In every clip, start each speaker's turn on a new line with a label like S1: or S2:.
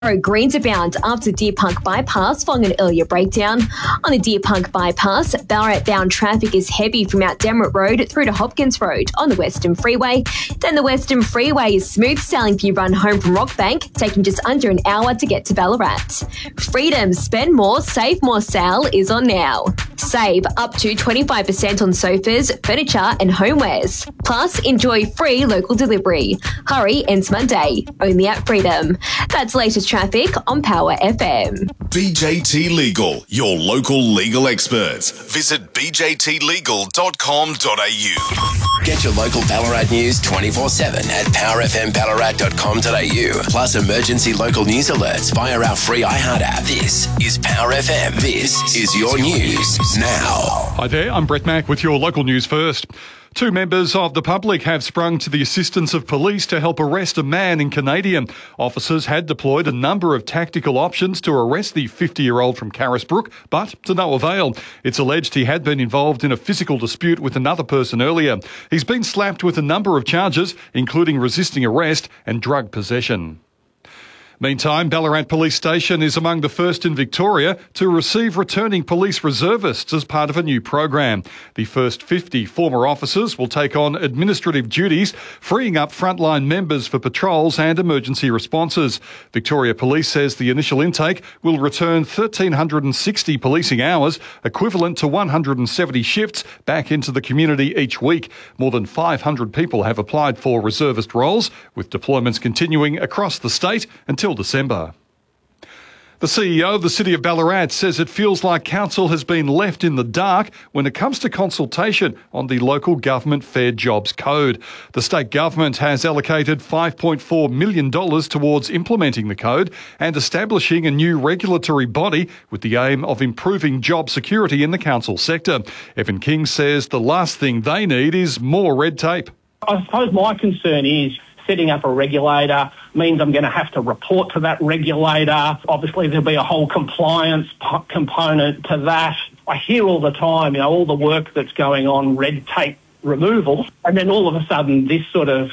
S1: Greens abound after Deer Park bypass following an earlier breakdown. On the Deer Park bypass, Ballarat-bound traffic is heavy from Mount Demeritt Road through to Hopkins Road on the Western Freeway. Then the Western Freeway is smooth sailing for you run home from Rockbank, taking just under an hour to get to Ballarat. Freedom Spend More, Save More sale is on now. Save up to 25% on sofas, furniture and homewares. Plus, enjoy free local delivery. Hurry ends Monday, only at Freedom. That's latest traffic on Power FM.
S2: BJT Legal, your local legal experts. Visit bjtlegal.com.au.
S3: Get your local Ballarat news 24/7 at powerfmballarat.com.au. Plus emergency local news alerts via our free iHeart app. This is Power FM. This is your news now.
S4: Hi there, I'm Brett Mack with your local news first. 2 members of the public have sprung to the assistance of police to help arrest a man in Canadian. Officers had deployed a number of tactical options to arrest the 50-year-old from Carisbrook, but to no avail. It's alleged he had been involved in a physical dispute with another person earlier. He's been slapped with a number of charges, including resisting arrest and drug possession. Meantime, Ballarat Police Station is among the first in Victoria to receive returning police reservists as part of a new program. The first 50 former officers will take on administrative duties, freeing up frontline members for patrols and emergency responses. Victoria Police says the initial intake will return 1,360 policing hours, equivalent to 170 shifts, back into the community each week. More than 500 people have applied for reservist roles, with deployments continuing across the state until December. The CEO of the City of Ballarat says it feels like council has been left in the dark when it comes to consultation on the local government Fair Jobs Code. The state government has allocated $5.4 million towards implementing the code and establishing a new regulatory body with the aim of improving job security in the council sector. Evan King says the last thing they need is more red tape.
S5: I suppose my concern is setting up a regulator means I'm going to have to report to that regulator. Obviously, there'll be a whole compliance component to that. I hear all the time, all the work that's going on, red tape removal, and then all of a sudden this sort of,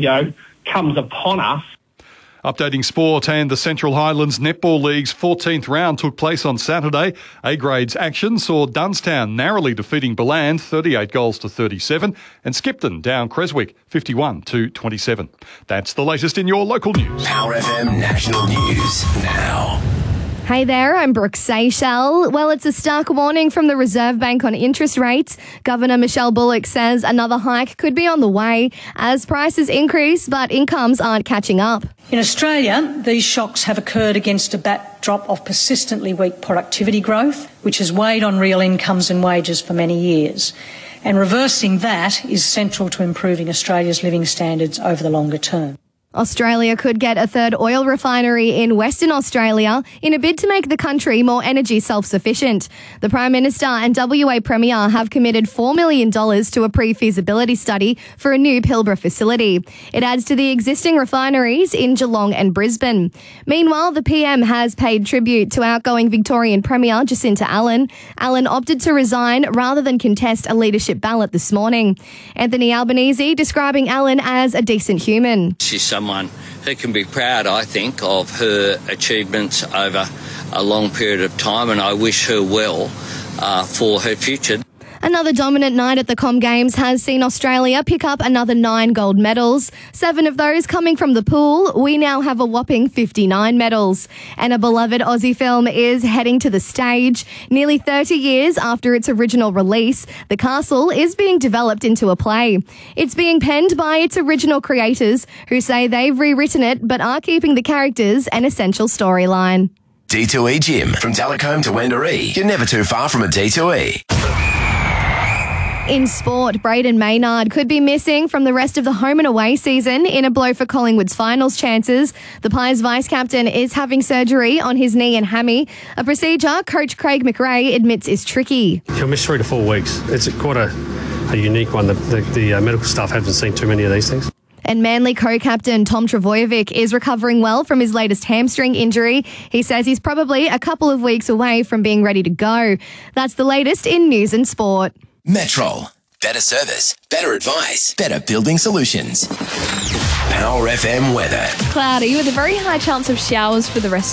S5: comes upon us.
S4: Updating sport, and the Central Highlands Netball League's 14th round took place on Saturday. A-Grade's action saw Dunstown narrowly defeating Ballan 38 goals to 37 and Skipton down Creswick 51 to 27. That's the latest in your local news.
S3: Power FM National News now.
S6: Hey there, I'm Brooke Seychelles. Well, it's a stark warning from the Reserve Bank on interest rates. Governor Michelle Bullock says another hike could be on the way as prices increase, but incomes aren't catching up.
S7: In Australia, these shocks have occurred against a backdrop of persistently weak productivity growth, which has weighed on real incomes and wages for many years. And reversing that is central to improving Australia's living standards over the longer term.
S6: Australia could get a third oil refinery in Western Australia in a bid to make the country more energy self-sufficient. The Prime Minister and WA Premier have committed $4 million to a pre-feasibility study for a new Pilbara facility. It adds to the existing refineries in Geelong and Brisbane. Meanwhile, the PM has paid tribute to outgoing Victorian Premier Jacinta Allan. Allan opted to resign rather than contest a leadership ballot this morning. Anthony Albanese describing Allan as a decent human.
S8: She's someone who can be proud, I think, of her achievements over a long period of time, and I wish her well for her future.
S6: Another dominant night at the Com Games has seen Australia pick up another 9 gold medals, 7 of those coming from the pool. We now have a whopping 59 medals. And a beloved Aussie film is heading to the stage. Nearly 30 years after its original release, The Castle is being developed into a play. It's being penned by its original creators, who say they've rewritten it but are keeping the characters an essential storyline.
S3: D2E Gym. From Telecombe to Wendouree, you're never too far from a D2E.
S6: In sport, Braden Maynard could be missing from the rest of the home and away season in a blow for Collingwood's finals chances. The Pies vice-captain is having surgery on his knee and hammy, a procedure Coach Craig McRae admits is tricky.
S9: He'll miss 3 to 4 weeks. It's quite a unique one. The medical staff haven't seen too many of these things.
S6: And Manly co-captain Tom Trbojevic is recovering well from his latest hamstring injury. He says he's probably a couple of weeks away from being ready to go. That's the latest in news and sport.
S3: Metro. better service, better advice, better building solutions. Power FM weather.
S6: Cloudy with a very high chance of showers for the rest